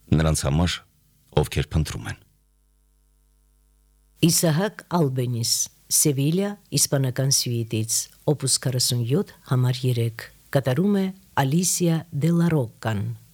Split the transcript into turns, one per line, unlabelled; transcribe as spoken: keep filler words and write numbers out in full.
նրանց համար, ովքեր փնտրում են։
Իսահակ Ալբենիս, Սևիլիա, իսպանական սյուիտից, օպուս քառասունյոթ, համար երեք, կատարում է Ալիսիա դե լա Ռոկկան։